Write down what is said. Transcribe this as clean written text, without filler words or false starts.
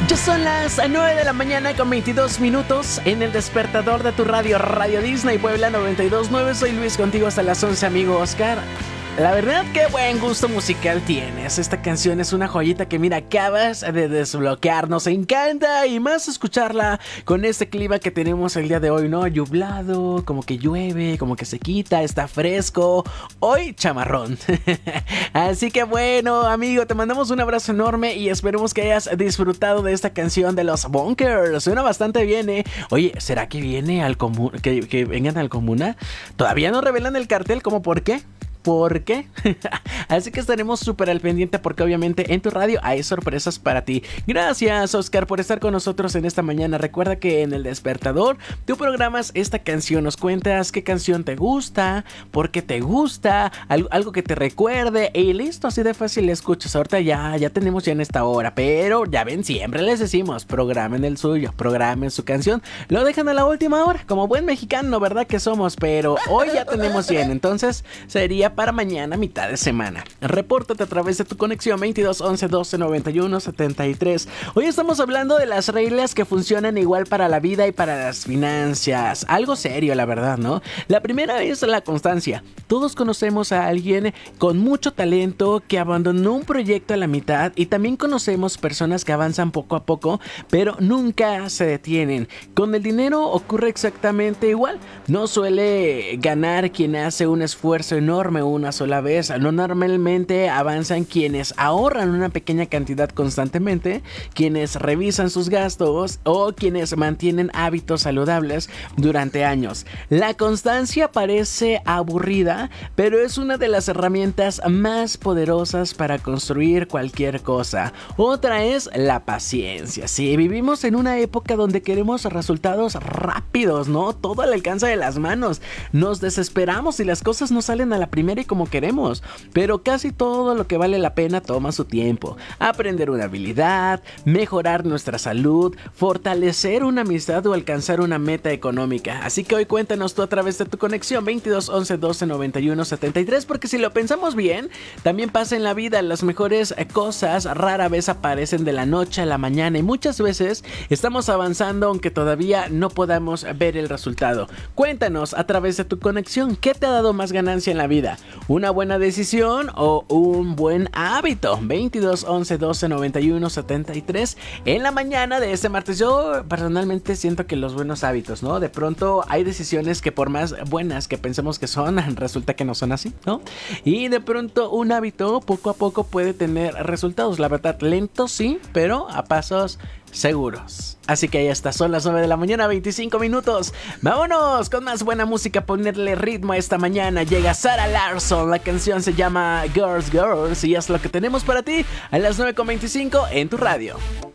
Ya son las 9 de la mañana con 22 minutos en el despertador de tu radio, Radio Disney Puebla 92.9. Soy Luis, contigo hasta las 11, amigo Oscar. La verdad, qué buen gusto musical tienes. Esta canción es una joyita que, mira, acabas de desbloquear. Nos encanta y más escucharla con este clima que tenemos el día de hoy, ¿no? Nublado, como que llueve, como que se quita, está fresco. Hoy, chamarrón. Así que bueno, amigo, te mandamos un abrazo enorme y esperemos que hayas disfrutado de esta canción de los Bunkers. Suena bastante bien, ¿eh? Oye, ¿será que viene al que vengan al Comuna? Todavía no revelan el cartel, ¿cómo por qué? ¿Por qué? Así que estaremos súper al pendiente porque obviamente en tu radio hay sorpresas para ti. Gracias, Oscar, por estar con nosotros en esta mañana. Recuerda que en El Despertador tú programas esta canción, nos cuentas qué canción te gusta, por qué te gusta, algo que te recuerde y listo, así de fácil escuchas. Ahorita ya tenemos ya en esta hora, pero ya ven, siempre les decimos, programen el suyo, programen su canción. Lo dejan a la última hora, como buen mexicano, ¿verdad que somos? Pero hoy ya tenemos 100, entonces sería para mañana, mitad de semana. Repórtate a través de tu conexión 22 11 12 91 73. Hoy estamos hablando de las reglas que funcionan igual para la vida y para las finanzas. Algo serio, la verdad, ¿no? La primera es la constancia. Todos conocemos a alguien con mucho talento que abandonó un proyecto a la mitad y también conocemos personas que avanzan poco a poco, pero nunca se detienen. Con el dinero ocurre exactamente igual. No suele ganar quien hace un esfuerzo enorme una sola vez. No, normalmente avanzan quienes ahorran una pequeña cantidad constantemente, quienes revisan sus gastos o quienes mantienen hábitos saludables durante años. La constancia parece aburrida, pero es una de las herramientas más poderosas para construir cualquier cosa. Otra es la paciencia. Sí, vivimos en una época donde queremos resultados rápidos, ¿no? Todo al alcance de las manos. Nos desesperamos y las cosas no salen a la primera y como queremos, pero casi todo lo que vale la pena toma su tiempo. Aprender una habilidad, mejorar nuestra salud, fortalecer una amistad o alcanzar una meta económica. Así que hoy cuéntanos tú a través de tu conexión 22 11 12 91 73, porque si lo pensamos bien, también pasa en la vida. Las mejores cosas rara vez aparecen de la noche a la mañana y muchas veces estamos avanzando aunque todavía no podamos ver el resultado. Cuéntanos a través de tu conexión, ¿qué te ha dado más ganancia en la vida? ¿Una buena decisión o un buen hábito? 22 11 12 91 73 en la mañana de este martes. Yo personalmente siento que los buenos hábitos, ¿no? De pronto hay decisiones que por más buenas que pensemos que son, resulta que no son así, ¿no? Y de pronto un hábito poco a poco puede tener resultados, la verdad, lentos sí, pero a pasos seguros. Así que ya está, son las 9 de la mañana, 25 minutos. Vámonos con más buena música, ponerle ritmo a esta mañana. Llega Sarah Larsson, la canción se llama Girls, Girls y es lo que tenemos para ti a las 9:25 en tu radio.